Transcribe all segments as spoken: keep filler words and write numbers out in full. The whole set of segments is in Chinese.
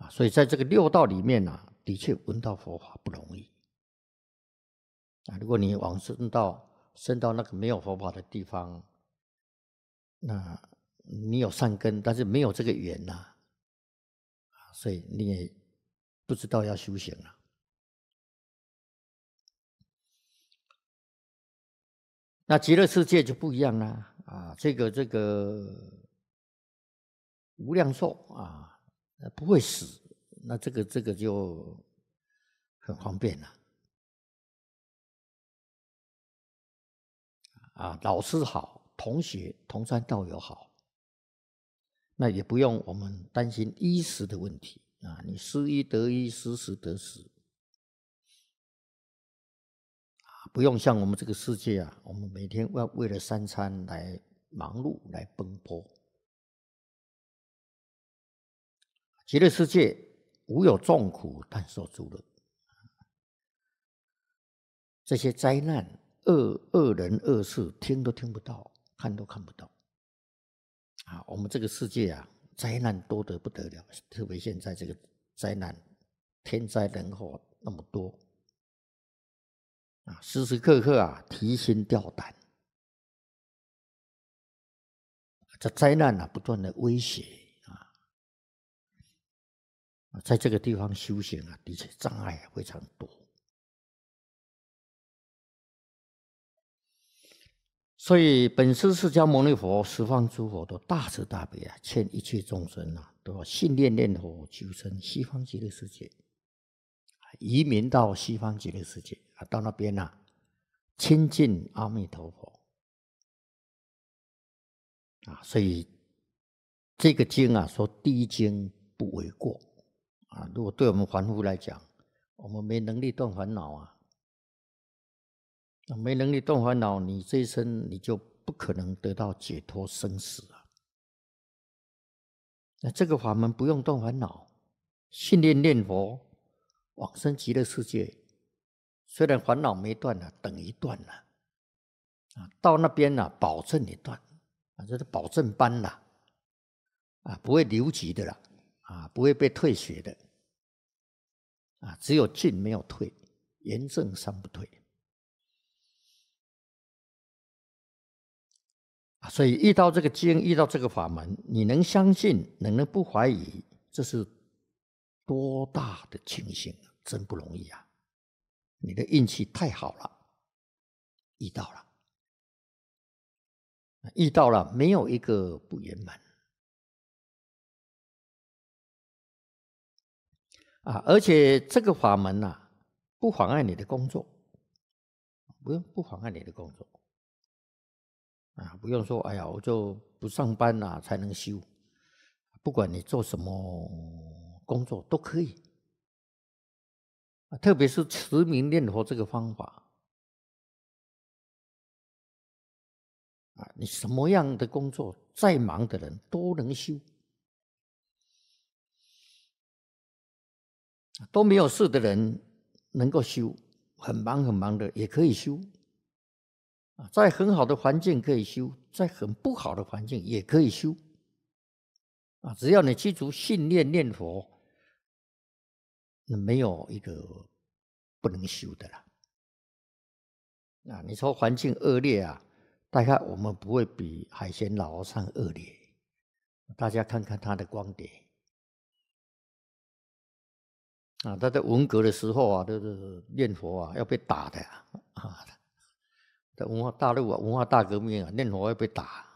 所以在这个六道里面啊，的确闻到佛法不容易啊。如果你往生到生到那个没有佛法的地方，那你有善根，但是没有这个缘呐、啊，所以你也不知道要修行了。那极乐世界就不一样啦啊，这个这个无量寿啊，不会死，那这个这个就很方便了。啊，老师好，同学同山道友好，那也不用我们担心衣食的问题啊，你失衣得衣，失食得食，不用像我们这个世界啊，我们每天为为了三餐来忙碌来奔波。极乐世界无有众苦，但受诸乐。这些灾难、恶恶人恶事，听都听不到，看都看不到。啊，我们这个世界啊，灾难多得不得了，特别现在这个灾难，天灾人祸那么多，啊，时时刻刻啊提心吊胆，这灾难啊不断的威胁啊，在这个地方修行啊，的确障碍非常多。所以本师释迦牟尼佛十方诸佛都大慈大悲啊，劝一切众生啊，都要信念念佛，求生西方极乐世界，移民到西方极乐世界啊，到那边啊，亲近阿弥陀佛啊。所以这个经啊，说第一经不为过啊。如果对我们凡夫来讲，我们没能力断烦恼啊。没能力断烦恼，你这一生你就不可能得到解脱生死啊。那这个法门不用断烦恼，信念念佛，往生极乐世界，虽然烦恼没断了，等于断了啊。到那边呢，保证你断啊，这是保证班啦啊，不会留级的啦啊，不会被退学的啊，只有进没有退，严正三不退。所以遇到这个经，遇到这个法门，你能相信，能能不怀疑，这是多大的庆幸啊！真不容易啊！你的运气太好了，遇到了，遇到了，没有一个不圆满啊！而且这个法门啊，不妨碍你的工作，不用不妨碍你的工作。啊，不用说，哎呀，我就不上班啦、啊、才能修。不管你做什么工作都可以，特别是持名念佛这个方法啊，你什么样的工作，再忙的人都能修，都没有事的人能够修，很忙很忙的也可以修。在很好的环境可以修，在很不好的环境也可以修啊！只要你记住信念念佛，那没有一个不能修的啦。啊，你说环境恶劣啊，大概我们不会比海鲜老和尚恶劣。大家看看他的光碟啊，他在文革的时候啊，都是念佛啊，要被打的啊。啊在文化大陆啊，文化大革命啊，念佛要被打。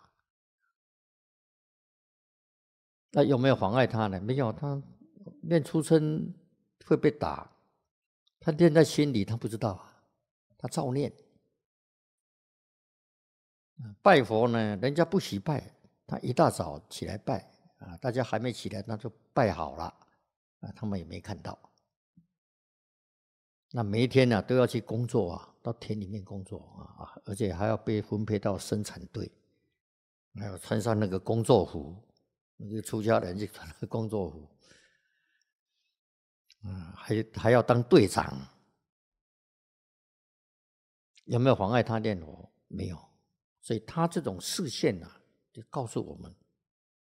那有没有妨碍他呢？没有，他念出生会被打，他念在心里，他不知道，他照念。拜佛呢，人家不许拜，他一大早起来拜啊，大家还没起来，那就拜好了啊，他们也没看到。那每一天呢、啊、都要去工作啊，到田里面工作啊，而且还要被分配到生产队，还要穿上那个工作服，那个出家人就穿那个工作服，啊，还还要当队长，有没有妨碍他念佛？没有，所以他这种视线啊，就告诉我们，